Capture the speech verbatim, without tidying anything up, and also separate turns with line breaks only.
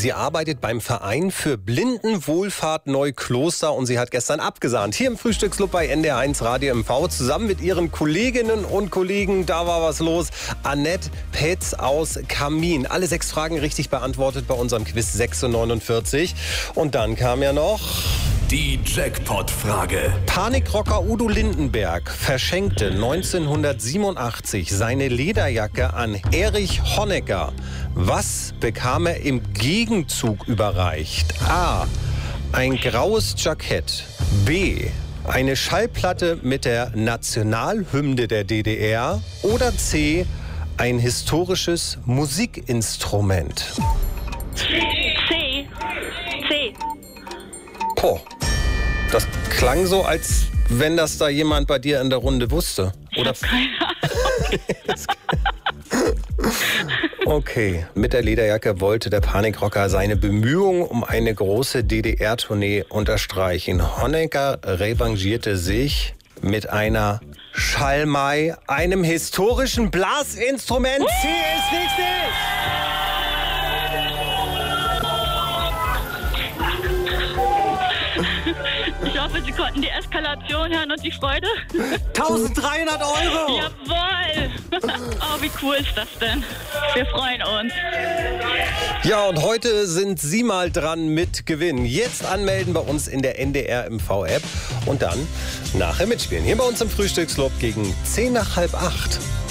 Sie arbeitet beim Verein für Blindenwohlfahrt Neukloster und sie hat gestern abgesahnt. Hier im Frühstücksclub bei N D R eins Radio M V zusammen mit ihren Kolleginnen und Kollegen. Da war was los. Annette Petz aus Kamin. Alle sechs Fragen richtig beantwortet bei unserem Quiz sechs Uhr neunundvierzig. Und dann kam ja noch...
die Jackpot-Frage.
Panikrocker Udo Lindenberg verschenkte neunzehnhundertsiebenundachtzig seine Lederjacke an Erich Honecker. Was bekam er im Gegenzug überreicht? A. Ein graues Jackett. B. Eine Schallplatte mit der Nationalhymne der D D R. Oder C. Ein historisches Musikinstrument.
C. C.
Boah, das klang so, als wenn das da jemand bei dir in der Runde wusste. Oder?
Ich hab keine Ahnung.
Okay, mit der Lederjacke wollte der Panikrocker seine Bemühungen um eine große D D R-Tournee unterstreichen. Honecker revanchierte sich mit einer Schalmei, einem historischen Blasinstrument. C ist richtig!
Ich hoffe, Sie konnten die Eskalation hören und die Freude.
dreizehnhundert Euro!
Jawohl! Oh, wie cool ist das denn? Wir freuen uns.
Ja, und heute sind Sie mal dran mit Gewinn. Jetzt anmelden bei uns in der N D R M V-App und dann nachher mitspielen. Hier bei uns im Frühstücksclub gegen zehn nach halb acht.